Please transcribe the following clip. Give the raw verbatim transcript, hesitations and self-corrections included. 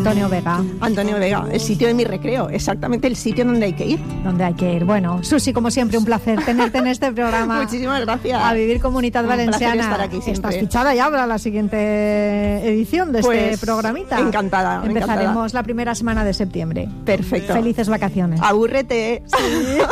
Antonio Vega. Antonio Vega, el sitio de mi recreo, exactamente el sitio donde hay que ir. Donde hay que ir. Bueno, Susi, como siempre, un placer tenerte en este programa. Muchísimas gracias. A Vivir Comunitat Un Valenciana. placer estar aquí siempre. Estás fichada ya para la siguiente edición de Pues, este programita. encantada. Empezaremos encantada. la primera semana de septiembre. Perfecto. Felices vacaciones. Abúrrete. Sí.